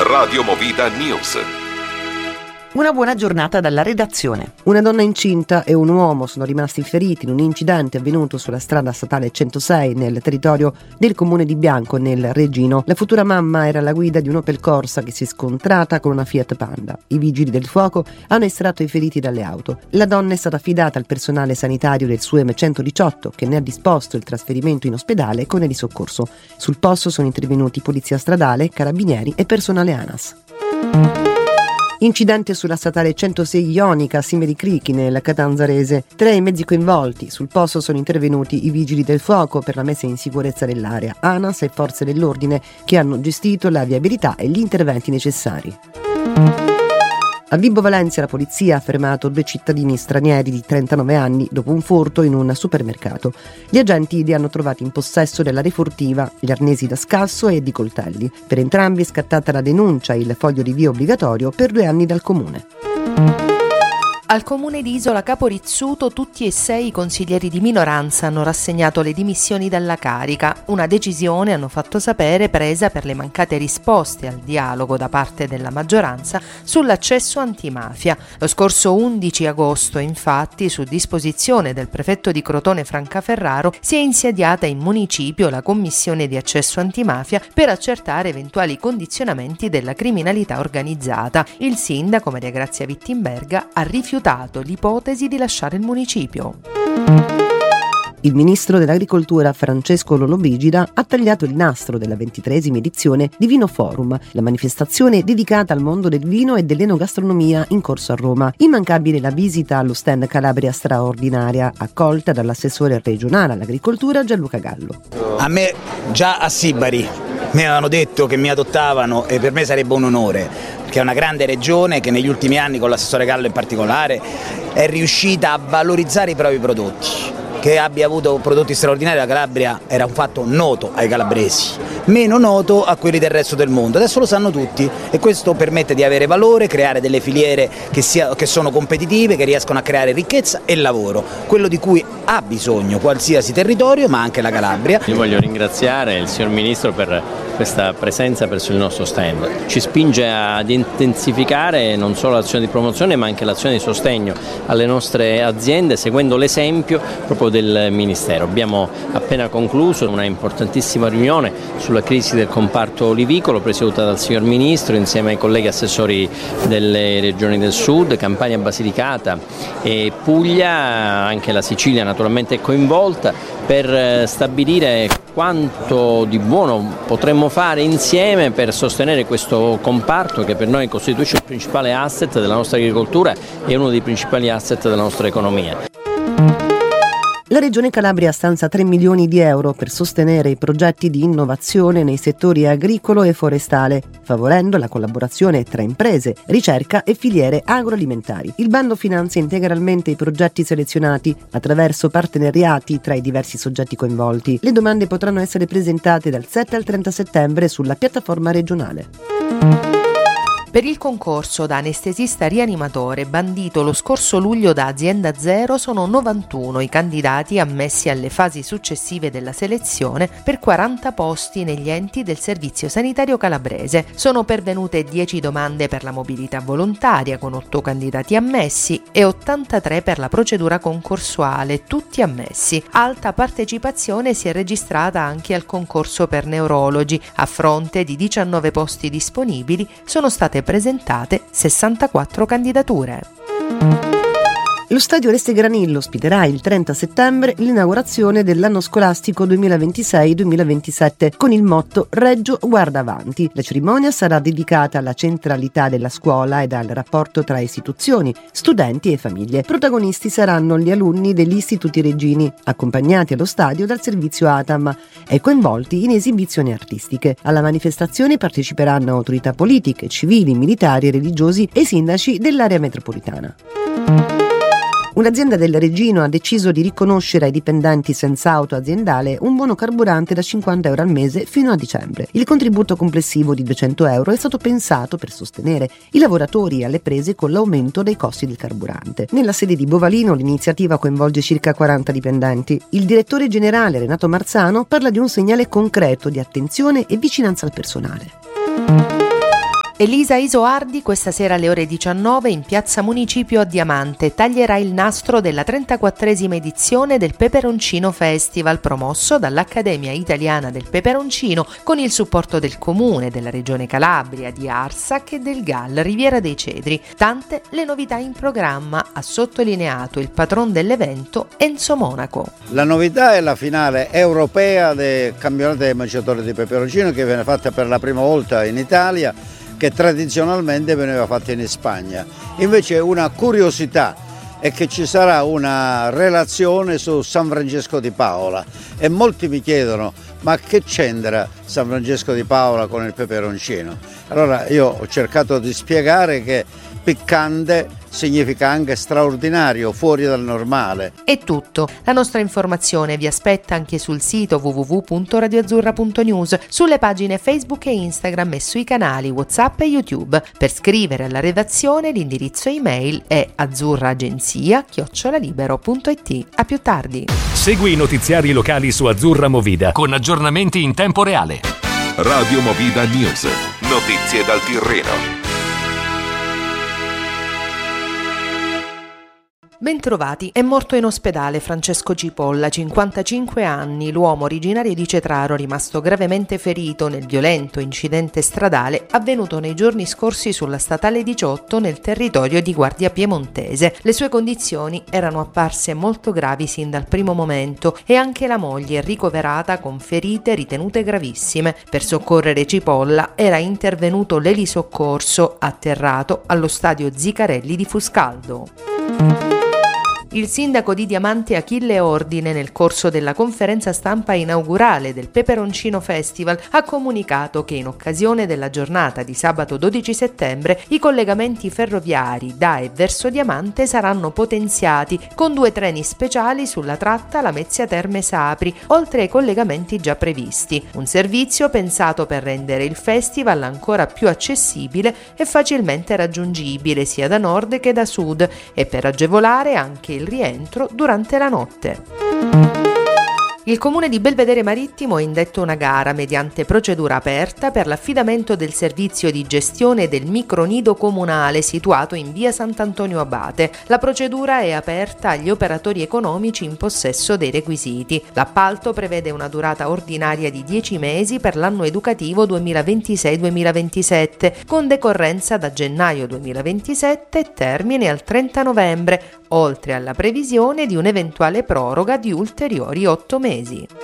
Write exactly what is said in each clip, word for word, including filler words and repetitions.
Radio Movida News. Una buona giornata dalla redazione. Una donna incinta e un uomo sono rimasti feriti in un incidente avvenuto sulla strada statale centosei nel territorio del comune di Bianco, nel Regino. La futura mamma era alla guida di un Opel Corsa che si è scontrata con una Fiat Panda. I vigili del fuoco hanno estratto i feriti dalle auto. La donna è stata affidata al personale sanitario del S U E M centodiciotto, che ne ha disposto il trasferimento in ospedale con il soccorso. Sul posto sono intervenuti polizia stradale, carabinieri e personale ANAS. Incidente sulla statale centosei Ionica a Simeri-Crichi nel Catanzarese. Tre i mezzi coinvolti. Sul posto sono intervenuti i vigili del fuoco per la messa in sicurezza dell'area, ANAS e forze dell'ordine che hanno gestito la viabilità e gli interventi necessari. A Vibo Valentia la polizia ha fermato due cittadini stranieri di trentanove anni dopo un furto in un supermercato. Gli agenti li hanno trovati in possesso della refurtiva, gli arnesi da scasso e di coltelli. Per entrambi è scattata la denuncia e il foglio di via obbligatorio per due anni dal comune. Al comune di Isola Capo Rizzuto tutti e sei i consiglieri di minoranza hanno rassegnato le dimissioni dalla carica, una decisione, hanno fatto sapere, presa per le mancate risposte al dialogo da parte della maggioranza sull'accesso antimafia. Lo scorso undici agosto, infatti, su disposizione del prefetto di Crotone Francaferraro, si è insediata in municipio la commissione di accesso antimafia per accertare eventuali condizionamenti della criminalità organizzata. Il sindaco Maria Grazia Vittimberga ha rifiutato l'ipotesi di lasciare il municipio. Il ministro dell'Agricoltura Francesco Lollobrigida ha tagliato il nastro della ventitreesima edizione di Vino Forum, la manifestazione dedicata al mondo del vino e dell'enogastronomia in corso a Roma. Immancabile la visita allo stand Calabria straordinaria, accolta dall'assessore regionale all'agricoltura Gianluca Gallo. A me già a Sibari mi avevano detto che mi adottavano e per me sarebbe un onore, perché è una grande regione che negli ultimi anni, con l'assessore Gallo in particolare, è riuscita a valorizzare i propri prodotti. Che abbia avuto prodotti straordinari la Calabria era un fatto noto ai calabresi, meno noto a quelli del resto del mondo. Adesso lo sanno tutti e questo permette di avere valore, creare delle filiere che, sia, che sono competitive, che riescono a creare ricchezza e lavoro, quello di cui ha bisogno qualsiasi territorio, ma anche la Calabria. Io voglio ringraziare il signor Ministro per questa presenza presso il nostro stand. Ci spinge ad intensificare non solo l'azione di promozione ma anche l'azione di sostegno alle nostre aziende, seguendo l'esempio proprio del Ministero. Abbiamo appena concluso una importantissima riunione sulla crisi del comparto olivicolo presieduta dal signor Ministro insieme ai colleghi assessori delle regioni del Sud, Campania, Basilicata e Puglia, anche la Sicilia naturalmente è coinvolta, per stabilire quanto di buono potremmo fare insieme per sostenere questo comparto che per noi costituisce il principale asset della nostra agricoltura e uno dei principali asset della nostra economia. La Regione Calabria stanzia tre milioni di euro per sostenere i progetti di innovazione nei settori agricolo e forestale, favorendo la collaborazione tra imprese, ricerca e filiere agroalimentari. Il bando finanzia integralmente i progetti selezionati attraverso partenariati tra i diversi soggetti coinvolti. Le domande potranno essere presentate dal sette al trenta settembre sulla piattaforma regionale. Per il concorso da anestesista rianimatore bandito lo scorso luglio da Azienda Zero sono novantuno i candidati ammessi alle fasi successive della selezione per quaranta posti negli enti del Servizio Sanitario Calabrese. Sono pervenute dieci domande per la mobilità volontaria con otto candidati ammessi e ottantatré per la procedura concorsuale, tutti ammessi. Alta partecipazione si è registrata anche al concorso per neurologi. A fronte di diciannove posti disponibili sono state presentate sessantaquattro candidature. Lo stadio Reste Granillo ospiterà il trenta settembre l'inaugurazione dell'anno scolastico duemilaventisei duemilaventisette con il motto Reggio guarda avanti. La cerimonia sarà dedicata alla centralità della scuola ed al rapporto tra istituzioni, studenti e famiglie. Protagonisti saranno gli alunni degli istituti reggini, accompagnati allo stadio dal servizio A T A M e coinvolti in esibizioni artistiche. Alla manifestazione parteciperanno autorità politiche, civili, militari, religiosi e sindaci dell'area metropolitana. Un'azienda del Regino ha deciso di riconoscere ai dipendenti senza auto aziendale un buono carburante da cinquanta euro al mese fino a dicembre. Il contributo complessivo di duecento euro è stato pensato per sostenere i lavoratori alle prese con l'aumento dei costi del carburante. Nella sede di Bovalino l'iniziativa coinvolge circa quaranta dipendenti. Il direttore generale Renato Marzano parla di un segnale concreto di attenzione e vicinanza al personale. Elisa Isoardi questa sera alle ore diciannove in Piazza Municipio a Diamante taglierà il nastro della trentaquattresima edizione del Peperoncino Festival, promosso dall'Accademia Italiana del Peperoncino con il supporto del Comune, della Regione Calabria, di Arsac e del G A L Riviera dei Cedri. Tante le novità in programma, ha sottolineato il patron dell'evento Enzo Monaco. La novità è la finale europea del campionato dei mangiatori di peperoncino, che viene fatta per la prima volta in Italia, che tradizionalmente veniva fatta in Spagna. Invece una curiosità è che ci sarà una relazione su San Francesco di Paola e molti mi chiedono: ma che c'entra San Francesco di Paola con il peperoncino? Allora io ho cercato di spiegare che piccante significa anche straordinario, fuori dal normale. È tutto. La nostra informazione vi aspetta anche sul sito w w w punto radio azzurra punto news, sulle pagine Facebook e Instagram e sui canali WhatsApp e YouTube. Per scrivere alla redazione l'indirizzo email è azzurraagenzia chiocciola libero punto it. A più tardi. Segui i notiziari locali su Azzurra Movida con aggiornamenti in tempo reale. Radio Movida News. Notizie dal Tirreno. Bentrovati, è morto in ospedale Francesco Cipolla, cinquantacinque anni, l'uomo originario di Cetraro rimasto gravemente ferito nel violento incidente stradale avvenuto nei giorni scorsi sulla statale diciotto nel territorio di Guardia Piemontese. Le sue condizioni erano apparse molto gravi sin dal primo momento e anche la moglie è ricoverata con ferite ritenute gravissime. Per soccorrere Cipolla era intervenuto l'elisoccorso atterrato allo stadio Zicarelli di Fuscaldo. Il sindaco di Diamante Achille Ordine, nel corso della conferenza stampa inaugurale del Peperoncino Festival, ha comunicato che in occasione della giornata di sabato dodici settembre i collegamenti ferroviari da e verso Diamante saranno potenziati con due treni speciali sulla tratta Lamezia Terme Sapri, oltre ai collegamenti già previsti. Un servizio pensato per rendere il festival ancora più accessibile e facilmente raggiungibile sia da nord che da sud e per agevolare anche il rientro durante la notte. Il Comune di Belvedere Marittimo ha indetto una gara mediante procedura aperta per l'affidamento del servizio di gestione del micronido comunale situato in via Sant'Antonio Abate. La procedura è aperta agli operatori economici in possesso dei requisiti. L'appalto prevede una durata ordinaria di dieci mesi per l'anno educativo duemilaventisei duemilaventisette, con decorrenza da gennaio duemilaventisette e termine al trenta novembre, oltre alla previsione di un'eventuale proroga di ulteriori otto mesi.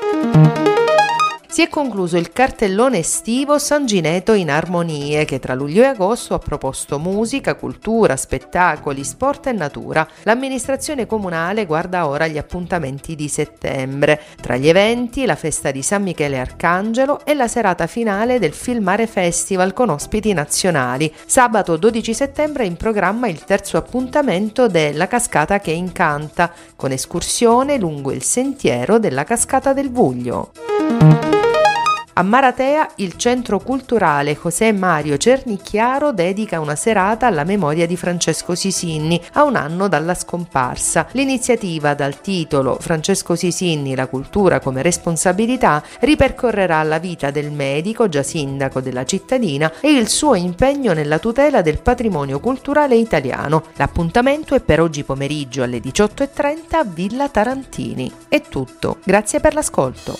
Si è concluso il cartellone estivo San Gineto in Armonie, che tra luglio e agosto ha proposto musica, cultura, spettacoli, sport e natura. L'amministrazione comunale guarda ora agli appuntamenti di settembre. Tra gli eventi, la festa di San Michele Arcangelo e la serata finale del Filmare Festival con ospiti nazionali. Sabato dodici settembre è in programma il terzo appuntamento della Cascata che incanta, con escursione lungo il sentiero della Cascata del Vuglio. A Maratea il Centro Culturale José Mario Cernicchiaro dedica una serata alla memoria di Francesco Sisinni a un anno dalla scomparsa. L'iniziativa, dal titolo Francesco Sisinni, la cultura come responsabilità, ripercorrerà la vita del medico, già sindaco della cittadina, e il suo impegno nella tutela del patrimonio culturale italiano. L'appuntamento è per oggi pomeriggio alle diciotto e trenta a Villa Tarantini. È tutto, grazie per l'ascolto.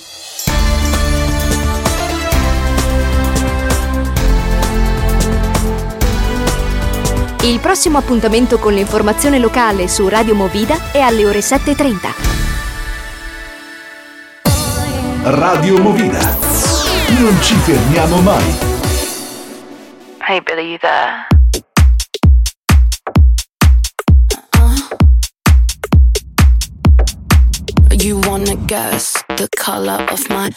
Il prossimo appuntamento con l'informazione locale su Radio Movida è alle ore sette e trenta. Radio Movida. Non ci fermiamo mai. Hey Billy, you there? You wanna guess the color of my